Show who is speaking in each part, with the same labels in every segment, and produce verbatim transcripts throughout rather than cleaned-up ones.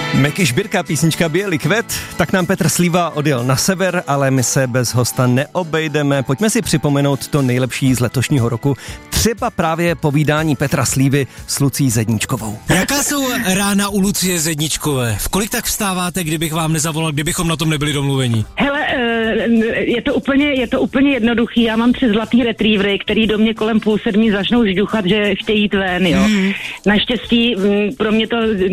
Speaker 1: Meky Žbírka, písnička Bělý kvet, tak nám Petr Slíva odjel na sever, ale my se bez hosta neobejdeme. Pojďme si připomenout to nejlepší z letošního roku, třeba právě povídání Petra Slívy s Lucí Zedníčkovou.
Speaker 2: Jaká jsou rána u Lucie Zedníčkové? V kolik tak vstáváte, kdybych vám nezavolal, kdybychom na tom nebyli domluvení?
Speaker 3: Hele, je to úplně, je to úplně jednoduchý. Já mám tři zlatý retrievery, který do mě kolem půl sedmí začnou žduchat, že chtějí jít ven, jo. Hmm. Naštěstí pro mě to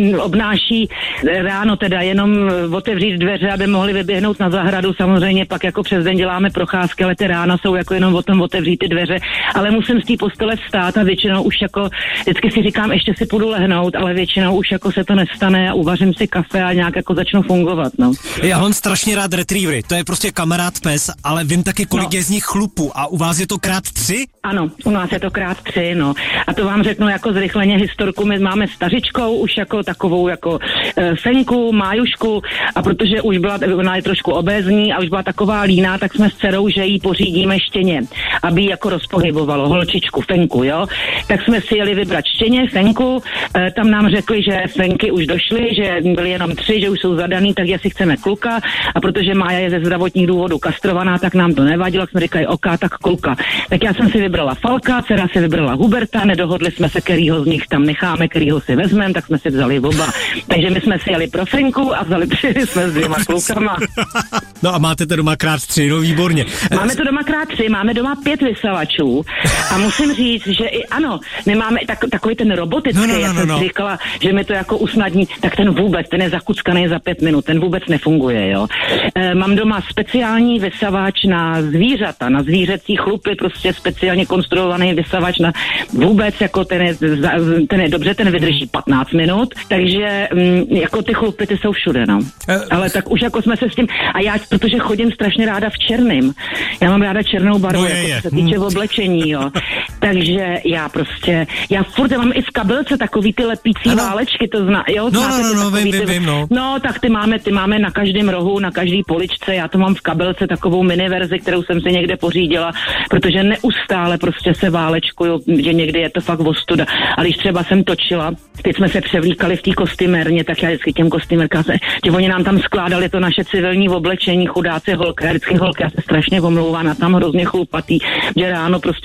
Speaker 3: obnáší ráno teda jenom otevřít dveře, aby mohli vyběhnout na zahradu. Samozřejmě pak jako přes den děláme procházky, ale ty rána jsou jako jenom o tom otevřít ty dveře. Ale musím z té postele vstát a většinou už jako, vždycky si říkám, ještě si půjdu lehnout, ale většinou už jako se to nestane a uvařím si kafe a nějak jako začnu fungovat, no.
Speaker 2: Já mám strašně rád retrievery, to je prostě kamarád pes, ale vím taky, kolik no. je z nich chlupů a u vás je to krát tři?
Speaker 3: Ano, u nás je to krát tři, no. A to vám řeknu jako zrychleně historku, my máme stařičkou už jako takovou jako e, Fenku, Májušku a protože už byla, ona je trošku obézní a už byla taková líná, tak jsme s dcerou, že jí pořídíme štěně, aby jí jako rozpohybovalo, holčičku, Fenku, jo. Tak jsme si jeli vybrat štěně, Fenku, e, tam nám řekli, že Fenky už došly, že byly jenom tři, že už jsou zadaný, tak jestli chceme kluka a protože Mája je ze zdravotních důvodů kastrovaná, tak nám to nevadilo, jak jsme říkali, OK, tak kluka. Tak já jsem si vybrala Falka, dcera si vybrala Huberta, nedohodli jsme se, kterýho z nich tam necháme, kterýho si vezmeme, tak jsme si vzali oba. Takže my jsme si jeli pro Fenku a vzali přijeli jsme s dvěma klukama.
Speaker 2: No a máte to doma krát tři, no výborně.
Speaker 3: Máme to doma krát tři, máme doma pět vysavačů a musím říct, že i ano, my máme tak, takový ten robotický, no, no, no, jak jsem no, no. říkala, že mi to jako usnadní, tak ten vůbec, ten je zakuckaný za pět minut, ten vůbec nefunguje, jo. E, mám doma speciální vysavač na zvířata, na zvířecí chlupy, prostě speciálně konstruovaný vysavač na vůbec, jako ten je, ten je dobře, ten vydrží patnáct minut, takže m, jako ty chlupy, ty jsou všude, no. Ale tak už jako jsme se s tím, a já, protože chodím strašně ráda v černém, já mám ráda černou barvu, no je, jako je. se týče v oblečení, jo. Takže já prostě, já furt já mám i v kabelce takový ty lepící ano. válečky, to zná, jo,
Speaker 2: no, no, no, no, vím, ty, vím, no.
Speaker 3: No, tak ty máme, ty máme na každém rohu, na každý poličce, já to mám v kabelce, takovou mini verzi, kterou jsem si někde pořídila, protože neustále prostě se válečkuju, že někdy je to fakt ostuda. A když třeba jsem točila, teď jsme se převlíkali v té kostymérně, tak já vždycky těm kostymérkám, že oni nám tam skládali to naše civilní oblečení, chudáci holky, a vždycky holky, já se strašně omlouvám, a tam hrozně chlupatý, že ráno prostě